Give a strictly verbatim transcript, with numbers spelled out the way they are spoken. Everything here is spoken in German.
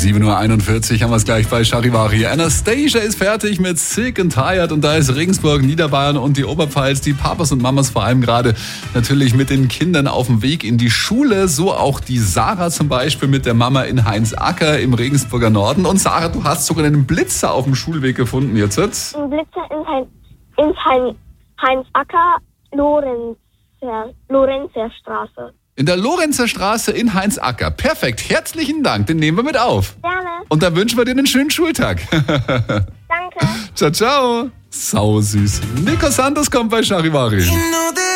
sieben Uhr einundvierzig haben wir es gleich bei Charivari. Anastasia ist fertig mit Sick and Tired und da ist Regensburg, Niederbayern und die Oberpfalz, die Papas und Mamas vor allem gerade natürlich mit den Kindern auf dem Weg in die Schule. So auch die Sarah zum Beispiel mit der Mama in Heinzacker im Regensburger Norden. Und Sarah, du hast sogar einen Blitzer auf dem Schulweg gefunden jetzt. Ein Blitzer in, Hein, in Hein, Heinzacker, Lorenzer, Lorenzer Straße. In der Lorenzer Straße in Heinzacker. Perfekt, herzlichen Dank, den nehmen wir mit auf. Gerne. Und dann wünschen wir dir einen schönen Schultag. Danke. Ciao, ciao. Sau süß. Nico Santos kommt bei Charivari.